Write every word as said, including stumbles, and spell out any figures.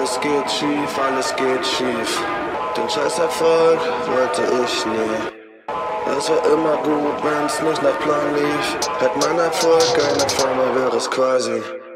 Alles geht schief, alles geht schief. Den scheiß Erfolg wollte ich nie. Es war immer gut, wenn's nicht nach Plan lief. Hätt mein Erfolg eine Firma, wäre es quasi.